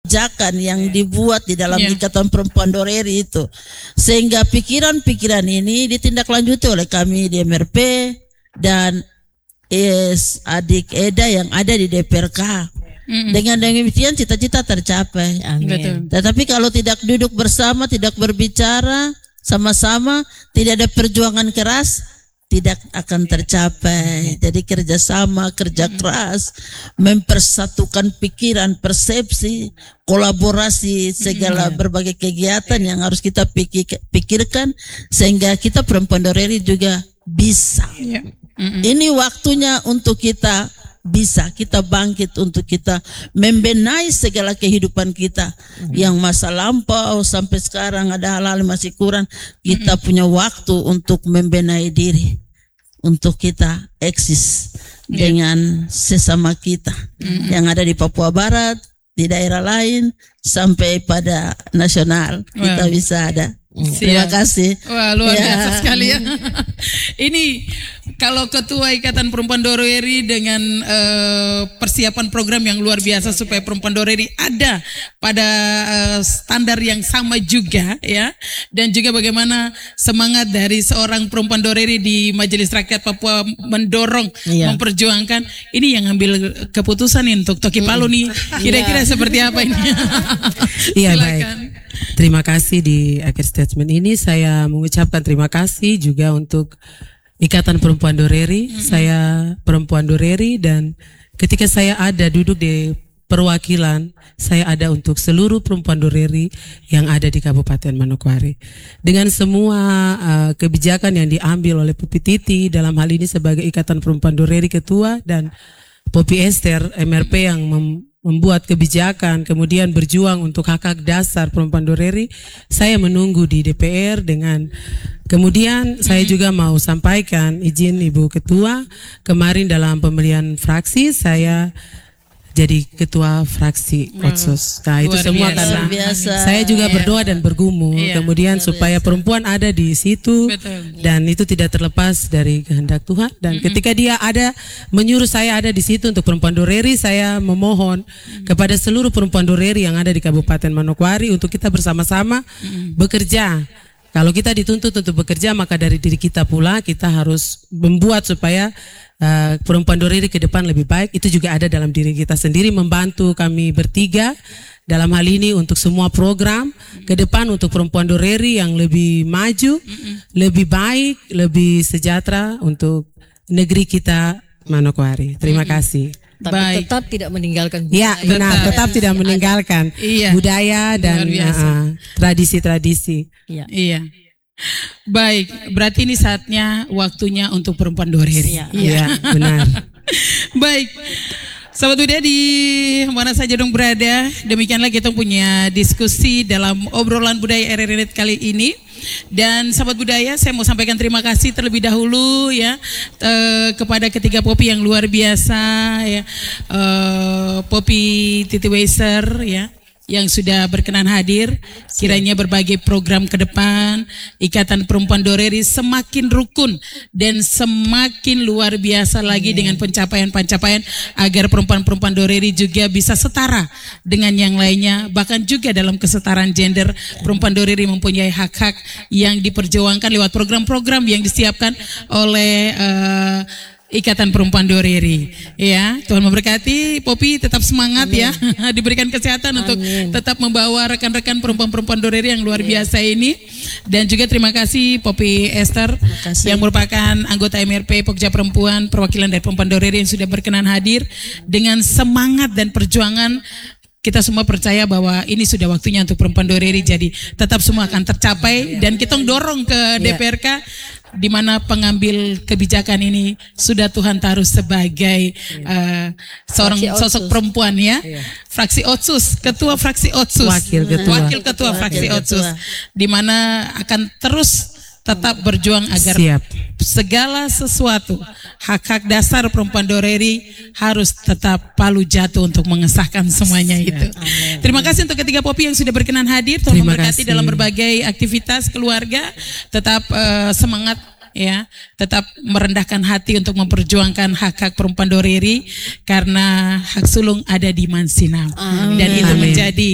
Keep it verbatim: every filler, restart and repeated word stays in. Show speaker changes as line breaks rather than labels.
kebijakan yang dibuat di dalam
Yeah.
Ikatan Perempuan Doreri itu, sehingga pikiran-pikiran ini ditindaklanjuti oleh kami di M R P dan es adik Eda yang ada di D P R K.
Mm-mm.
Dengan demikian cita-cita tercapai.
Betul.
Tetapi kalau tidak duduk bersama, tidak berbicara sama-sama, tidak ada perjuangan keras, tidak akan tercapai. Jadi kerjasama, kerja keras, mempersatukan pikiran, persepsi, kolaborasi, segala berbagai kegiatan yang harus kita pikir- pikirkan sehingga kita perempuan Doreri juga bisa.
Yeah. Mm-mm.
Ini waktunya untuk kita bisa, kita bangkit untuk kita membenahi segala kehidupan kita yang masa lampau sampai sekarang ada hal-hal yang masih kurang. Kita punya waktu untuk membenahi diri, untuk kita eksis dengan sesama kita yang ada di Papua Barat, di daerah lain sampai pada nasional. Kita
Wow.
bisa ada.
Siap.
Terima kasih.
Wah, luar
Ya.
biasa sekali ya. Ini kalau Ketua Ikatan Perempuan Doreri dengan eh, persiapan program yang luar biasa supaya perempuan Doreri ada pada eh, standar yang sama juga ya. Dan juga bagaimana semangat dari seorang perempuan Doreri di Majelis Rakyat Papua mendorong,
Iya.
memperjuangkan. Ini yang ambil keputusan nih untuk Toki Palu nih. Kira-kira seperti apa ini?
Iya,
Silakan.
baik. Terima kasih di akhir statement ini saya mengucapkan terima kasih juga untuk Ikatan Perempuan Doreri. Mm-hmm. Saya perempuan Doreri dan ketika saya ada duduk di perwakilan, saya ada untuk seluruh perempuan Doreri yang ada di Kabupaten Manokwari. Dengan semua uh, kebijakan yang diambil oleh Popi Titi dalam hal ini sebagai Ikatan Perempuan Doreri Ketua dan Popi Esther M R P yang mem membuat kebijakan, kemudian berjuang untuk hak-hak dasar perempuan Doreri, saya menunggu di D P R dengan kemudian saya juga mau sampaikan izin Ibu Ketua, kemarin dalam pemilihan fraksi saya jadi ketua fraksi Otsus. Nah itu
Luar
semua
biasa.
karena
Luar biasa.
saya juga
Iya.
berdoa dan bergumul,
Iya.
kemudian supaya perempuan ada di situ.
Betul.
Dan itu tidak terlepas dari kehendak Tuhan. Dan ketika dia ada menyuruh saya ada di situ untuk perempuan Doreri, saya memohon kepada seluruh perempuan Doreri yang ada di Kabupaten Manokwari untuk kita bersama-sama bekerja. Kalau kita dituntut untuk bekerja, maka dari diri kita pula kita harus membuat supaya uh, perempuan Doreri ke depan lebih baik. Itu juga ada dalam diri kita sendiri, membantu kami bertiga dalam hal ini untuk semua program ke depan untuk perempuan Doreri yang lebih maju, lebih baik, lebih sejahtera untuk negeri kita Manokwari. Terima kasih.
Tapi
Baik.
tetap tidak meninggalkan
Ya,
budaya.
benar, tetap tidak meninggalkan
Iya.
budaya dan
Luar biasa.
uh, tradisi-tradisi.
Iya.
Iya. Baik, berarti ini saatnya waktunya untuk perempuan Doreri.
Iya.
Iya, benar.
Baik. Sahabat budaya di mana saja dong berada, demikianlah kita punya diskusi dalam obrolan budaya R R Net kali ini. Dan sahabat budaya, saya mau sampaikan terima kasih terlebih dahulu ya eh, kepada ketiga Popi yang luar biasa ya, eh, Popi Titi Weiser ya, yang sudah berkenan hadir. Kiranya berbagai program ke depan Ikatan Perempuan Doreri semakin rukun dan semakin luar biasa lagi dengan pencapaian-pencapaian agar perempuan-perempuan Doreri juga bisa setara dengan yang lainnya. Bahkan juga dalam kesetaraan gender, perempuan Doreri mempunyai hak-hak yang diperjuangkan lewat program-program yang disiapkan oleh uh, Ikatan Perempuan Doreri. Ya, Tuhan memberkati. Popi tetap semangat ya, diberikan kesehatan untuk tetap membawa rekan-rekan perempuan-perempuan Doreri yang luar biasa ini. Dan juga terima kasih Popi Esther
kasih.
yang merupakan anggota M R P Pokja Perempuan, perwakilan dari perempuan Doreri yang sudah berkenan hadir dengan semangat dan perjuangan. Kita semua percaya bahwa ini sudah waktunya untuk perempuan Doreri, jadi tetap semua akan tercapai dan kita dorong ke D P R K di mana pengambil kebijakan ini sudah Tuhan taruh sebagai uh, seorang
Fraksi
sosok
Otsus.
perempuan ya, fraksi Otsus, ketua fraksi Otsus,
Wakil ketua.
wakil ketua fraksi
Wakil
Otsus,
ketua.
di mana akan terus tetap berjuang agar
Siap.
segala sesuatu hak-hak dasar perempuan Doreri harus tetap palu jatuh untuk mengesahkan semuanya itu. Terima kasih untuk ketiga Popi yang sudah berkenan hadir. Tuhan
Terima
memberkati
kasih.
dalam berbagai aktivitas keluarga. Tetap eh, semangat ya, tetap merendahkan hati untuk memperjuangkan hak-hak perempuan Doreri karena hak sulung ada di Mansinau dan itu
Amin.
menjadi